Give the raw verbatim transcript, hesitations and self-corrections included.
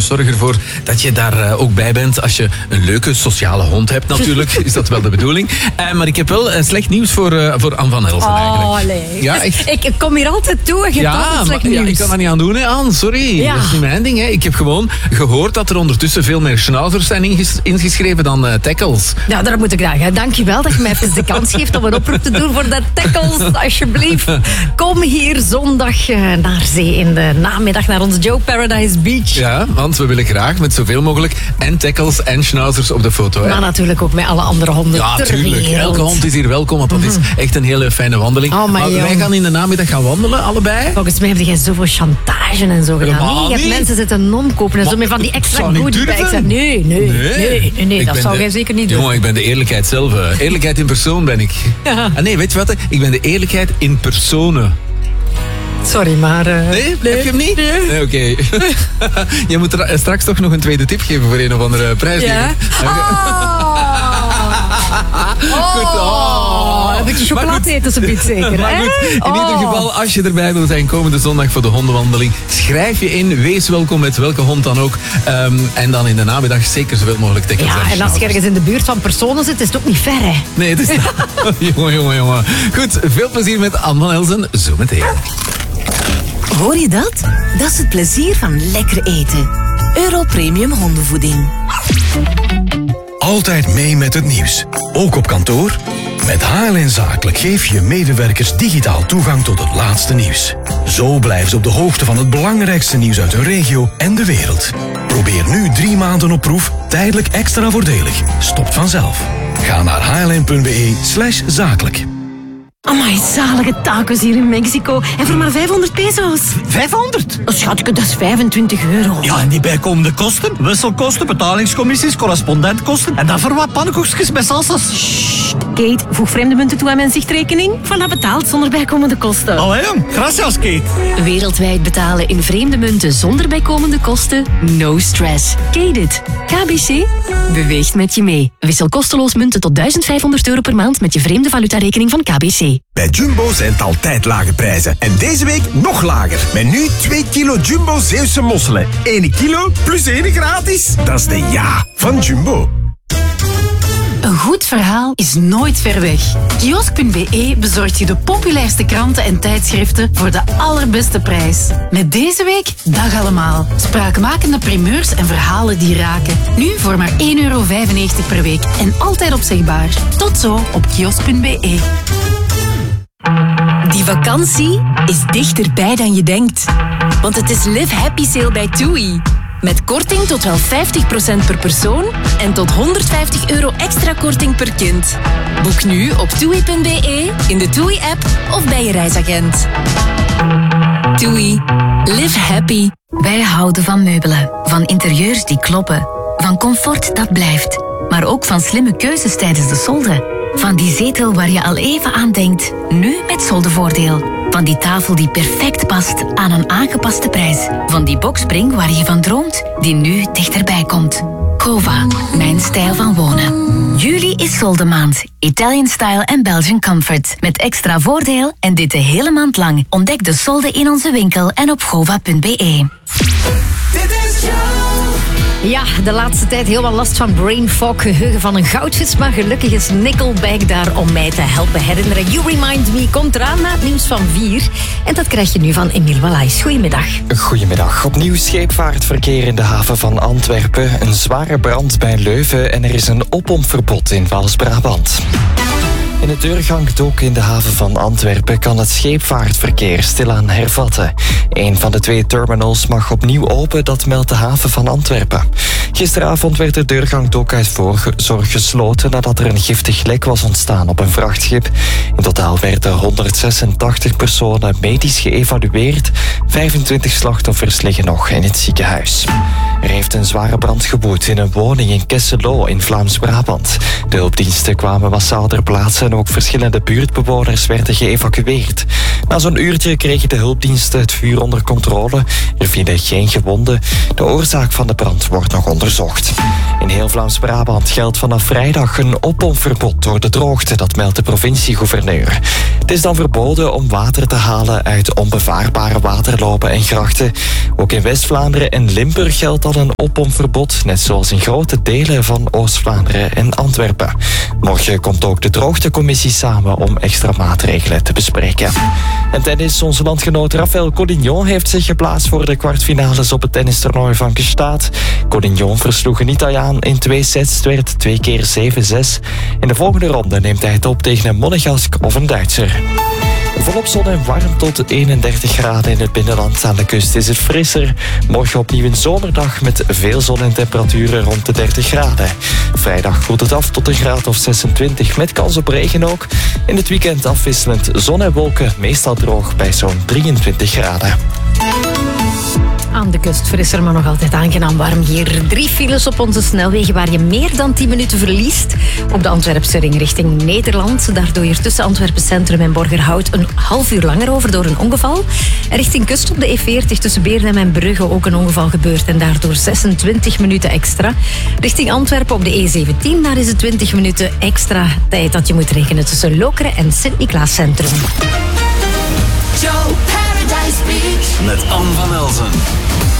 zorg ervoor dat je daar uh, ook bij bent. Als je een leuke sociale hond hebt natuurlijk, is dat wel de bedoeling. Uh, maar ik heb wel uh, slecht nieuws voor, uh, voor Anne van Elsen oh, eigenlijk. Nee. Ja, echt. Ik kom hier altijd toe en je hebt ja, altijd slecht maar, nieuws. Ja, ik kan dat niet aan doen, hè, Anne. Sorry. Ja. Dat is niet mijn ding. Hè. Ik heb gewoon gehoord dat er ondertussen veel meer schnauzers zijn inges- ingeschreven dan uh, tackles. Ja, daar moet ik graag. Dank je wel dat je mij even de kans geeft om een oproep te doen voor de tackles. Alsjeblieft. Kom hier zondag uh, naar zee in de namiddag naar ons Joe Paradise Beach. Ja, want we willen graag met zoveel mogelijk en tackles en schnauzers op de foto. Hè. Maar natuurlijk ook met alle andere honden Ja, ter tuurlijk. wereld. Elke hond is hier welkom, want dat is echt een hele fijne wandeling. Oh, maar maar wij jong. gaan in de namiddag gaan wandelen, allebei. Volgens mij heb jij zoveel chantage en zo gedaan. Helemaal Nee, je hebt niet. mensen zitten omkopen en zo Maar met van die extra zou niet goodie durven. bags. Nee, nee, nee, nee, nee, nee Ik dat ben zou de- jij zeker niet doen. Jongen, ik ben de eerlijkheid zelf. hè. Eerlijkheid in persoon ben ik. Ja. Ah, nee, weet je wat? hè? Ik ben de eerlijkheid in personen. Sorry, maar... Uh, Nee? Heb je hem niet? Nee. nee Oké. Je moet er straks toch nog een tweede tip geven voor een of andere prijs. Ja? Oh. Goed, oh. Een beetje Maar chocolade goed. eten ze biedt zeker, Maar hè? goed, in Oh. ieder geval, als je erbij wil zijn komende zondag voor de hondenwandeling, schrijf je in, wees welkom met welke hond dan ook. Um, en dan in de namiddag zeker zoveel mogelijk tackles Ja, en als je schnauzers. ergens in de buurt van personen zit, is het ook niet ver, hè? Nee, het is... jongen, jongen, jongen. Goed, veel plezier met Anne van Elsen, zo meteen. Hoor je dat? Dat is het plezier van lekker eten. Euro Premium hondenvoeding. Altijd mee met het nieuws. Ook op kantoor? Met H L N Zakelijk geef je medewerkers digitaal toegang tot het laatste nieuws. Zo blijven ze op de hoogte van het belangrijkste nieuws uit hun regio en de wereld. Probeer nu drie maanden op proef, tijdelijk extra voordelig. Stopt vanzelf. Ga naar hln.be slash zakelijk. Amai, zalige tacos hier in Mexico. En voor maar vijfhonderd peso's. vijfhonderd? Oh, schatje, dat is vijfentwintig euro. Ja, en die bijkomende kosten? Wisselkosten, betalingscommissies, correspondentkosten. En dan voor wat pannenkoekjes met salsa's. Kate, voeg vreemde munten toe aan mijn zichtrekening. Voilà, betaald zonder bijkomende kosten. Allee jong, gracias Kate. Wereldwijd betalen in vreemde munten zonder bijkomende kosten? No stress. Kate it. K B C beweegt met je mee. Wissel kosteloos munten tot duizend vijfhonderd euro per maand met je vreemde valutarekening van K B C. Bij Jumbo zijn het altijd lage prijzen. En deze week nog lager. Met nu twee kilo Jumbo Zeeuwse mosselen. één kilo plus één gratis. Dat is de ja van Jumbo. Een goed verhaal is nooit ver weg. Kiosk punt b e bezorgt je de populairste kranten en tijdschriften voor de allerbeste prijs. Met deze week Dag Allemaal. Spraakmakende primeurs en verhalen die raken. Nu voor maar één euro vijfennegentig per week en altijd opzegbaar. Tot zo op kiosk punt b e. Die vakantie is dichterbij dan je denkt. Want het is Live Happy Sale bij TUI. Met korting tot wel vijftig procent per persoon en tot honderdvijftig euro extra korting per kind. Boek nu op toei punt b e, in de TUI-app of bij je reisagent. TUI. Live happy. Wij houden van meubelen, van interieurs die kloppen, van comfort dat blijft, maar ook van slimme keuzes tijdens de solde. Van die zetel waar je al even aan denkt, nu met soldevoordeel. Van die tafel die perfect past aan een aangepaste prijs. Van die boxspring waar je van droomt, die nu dichterbij komt. Cova, mijn stijl van wonen. Juli is soldemaand. Italian Style en Belgian Comfort. Met extra voordeel en dit de hele maand lang. Ontdek de solden in onze winkel en op gova punt b e. Ja, de laatste tijd heel wat last van brain fog, geheugen van een goudvis, maar gelukkig is Nickelback daar om mij te helpen herinneren. You Remind Me komt eraan na het nieuws van vier. En dat krijg je nu van Emiel Wallace. Goedemiddag. Goedemiddag. Opnieuw scheepvaartverkeer in de haven van Antwerpen. Een zware brand bij Leuven en er is een opontverbod in Waals-Brabant. In het deurgangdok in de haven van Antwerpen kan het scheepvaartverkeer stilaan hervatten. Een van de twee terminals mag opnieuw open, dat meldt de haven van Antwerpen. Gisteravond werd het deurgangdok uit voorzorg gesloten nadat er een giftig lek was ontstaan op een vrachtschip. In totaal werden honderdzesentachtig personen medisch geëvalueerd. vijfentwintig slachtoffers liggen nog in het ziekenhuis. Er heeft een zware brand gewoed in een woning in Kesselo in Vlaams-Brabant. De hulpdiensten kwamen massaal ter plaatse en ook verschillende buurtbewoners werden geëvacueerd. Na zo'n uurtje kregen de hulpdiensten het vuur onder controle. Er vielen geen gewonden. De oorzaak van de brand wordt nog onderzocht. In heel Vlaams-Brabant geldt vanaf vrijdag een opontverbod door de droogte, dat meldt de provincie-gouverneur. Het is dan verboden om water te halen uit onbevaarbare waterlopen en grachten. Ook in West-Vlaanderen en Limburg geldt al een opontverbod, net zoals in grote delen van Oost-Vlaanderen en Antwerpen. Morgen komt ook de droogtecommissie samen om extra maatregelen te bespreken. En tennis, onze landgenoot Rafael Collignon heeft zich geplaatst voor de kwartfinales op het tennistoernooi van Gstaad. Collignon versloeg een Italiaan in twee sets, het werd twee keer zeven zes. In de volgende ronde neemt hij het op tegen een Monegask of een Duitser. Volop zon en warm tot eenendertig graden in het binnenland. Aan de kust is het frisser. Morgen opnieuw een zomerdag met veel zon en temperaturen rond de dertig graden. Vrijdag koelt het af tot een graad of zesentwintig met kans op regen ook. In het weekend afwisselend zon en wolken, meestal droog bij zo'n drieëntwintig graden. Aan de kust frisser, maar nog altijd aangenaam warm hier. Drie files op onze snelwegen waar je meer dan tien minuten verliest. Op de Antwerpse ring richting Nederland. Daar doe je er tussen Antwerpen Centrum en Borgerhout een half uur langer over door een ongeval. En richting kust op de E veertig tussen Beernem en Brugge ook een ongeval gebeurd. En daardoor zesentwintig minuten extra. Richting Antwerpen op de E zeventien, daar is het twintig minuten extra tijd dat je moet rekenen tussen Lokeren en Sint-Niklaas Centrum. Joe Paradise Beach. Met Anne van Elzen.